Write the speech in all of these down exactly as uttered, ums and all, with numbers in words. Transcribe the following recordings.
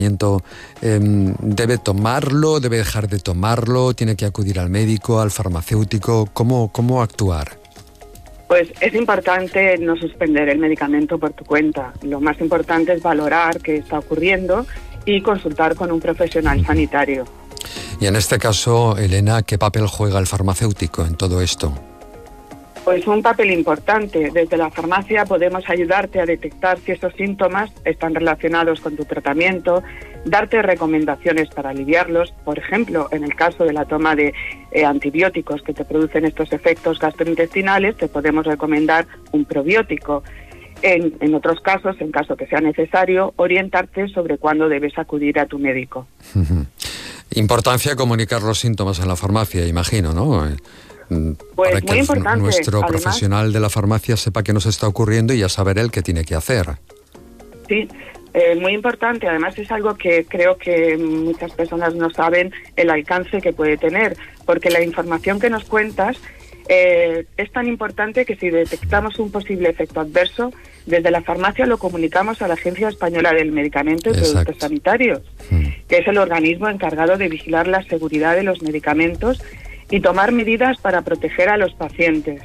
Eh, ¿Debe tomarlo? ¿Debe dejar de tomarlo? ¿Tiene que acudir al médico, al farmacéutico? ¿Cómo, cómo actuar? Pues es importante no suspender el medicamento por tu cuenta. Lo más importante es valorar qué está ocurriendo y consultar con un profesional sanitario. Y en este caso, Elena, ¿qué papel juega el farmacéutico en todo esto? Pues un papel importante. Desde la farmacia podemos ayudarte a detectar si esos síntomas están relacionados con tu tratamiento, darte recomendaciones para aliviarlos. Por ejemplo, en el caso de la toma de eh, antibióticos que te producen estos efectos gastrointestinales, te podemos recomendar un probiótico. En, en otros casos, en caso que sea necesario, orientarte sobre cuándo debes acudir a tu médico. Importancia comunicar los síntomas en la farmacia, imagino, ¿no? Pues para que muy importante. nuestro Además, profesional de la farmacia sepa qué nos está ocurriendo y ya saber él qué tiene que hacer. Sí, eh, muy importante. Además es algo que creo que muchas personas no saben el alcance que puede tener, porque la información que nos cuentas eh, es tan importante que si detectamos un posible efecto adverso, desde la farmacia lo comunicamos a la Agencia Española del Medicamento y Exacto. Productos Sanitarios, hmm. que es el organismo encargado de vigilar la seguridad de los medicamentos y tomar medidas para proteger a los pacientes.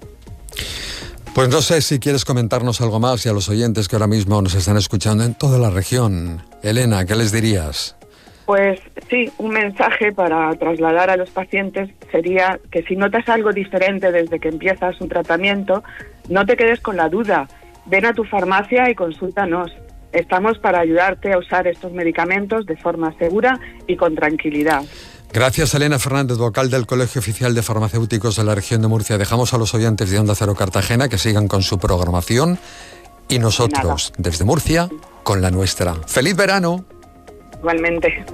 Pues no sé si quieres comentarnos algo más y a los oyentes que ahora mismo nos están escuchando en toda la región. Elena, ¿qué les dirías? Pues sí, un mensaje para trasladar a los pacientes sería que si notas algo diferente desde que empiezas un tratamiento, no te quedes con la duda. Ven a tu farmacia y consúltanos. Estamos para ayudarte a usar estos medicamentos de forma segura y con tranquilidad. Gracias, Elena Fernández, vocal del Colegio Oficial de Farmacéuticos de la región de Murcia. Dejamos a los oyentes de Onda Cero Cartagena que sigan con su programación y nosotros, de desde Murcia, con la nuestra. ¡Feliz verano! Igualmente.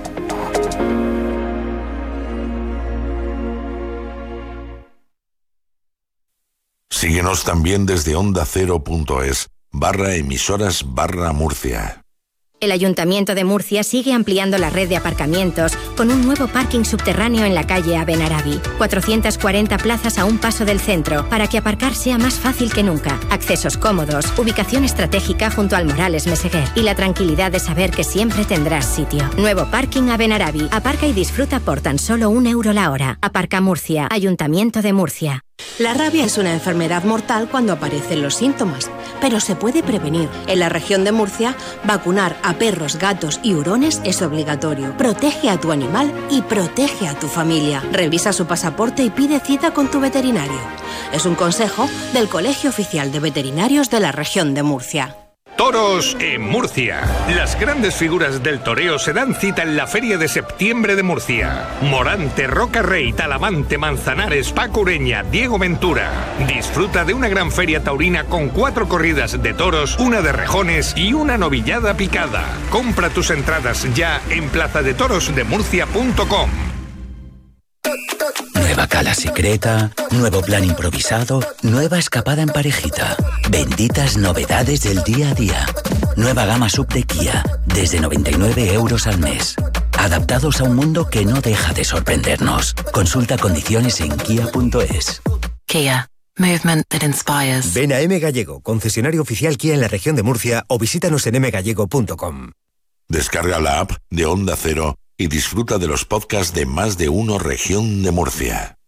Síguenos también desde onda cero punto es, barra emisoras barra Murcia. El Ayuntamiento de Murcia sigue ampliando la red de aparcamientos con un nuevo parking subterráneo en la calle Abenarabi. cuatrocientas cuarenta plazas a un paso del centro para que aparcar sea más fácil que nunca. Accesos cómodos, ubicación estratégica junto al Morales Meseguer y la tranquilidad de saber que siempre tendrás sitio. Nuevo parking Abenarabi. Aparca y disfruta por tan solo un euro la hora. Aparca Murcia. Ayuntamiento de Murcia. La rabia es una enfermedad mortal cuando aparecen los síntomas, pero se puede prevenir. En la región de Murcia, vacunar a perros, gatos y hurones es obligatorio. Protege a tu animal y protege a tu familia. Revisa su pasaporte y pide cita con tu veterinario. Es un consejo del Colegio Oficial de Veterinarios de la región de Murcia. Toros en Murcia. Las grandes figuras del toreo se dan cita en la Feria de Septiembre de Murcia. Morante, Roca Rey, Talamante, Manzanares, Paco Ureña, Diego Ventura. Disfruta de una gran feria taurina con cuatro corridas de toros, una de rejones y una novillada picada. Compra tus entradas ya en plaza de toros de murcia punto com. Nueva cala secreta, nuevo plan improvisado, nueva escapada en parejita. Benditas novedades del día a día. Nueva gama sub de Kia, desde noventa y nueve euros al mes. Adaptados a un mundo que no deja de sorprendernos. Consulta condiciones en kia punto es. Kia. Movement that inspires. Ven a M Gallego, concesionario oficial Kia en la región de Murcia, o visítanos en m gallego punto com. Descarga la app de Onda Cero y disfruta de los podcasts de Más de Uno Región de Murcia.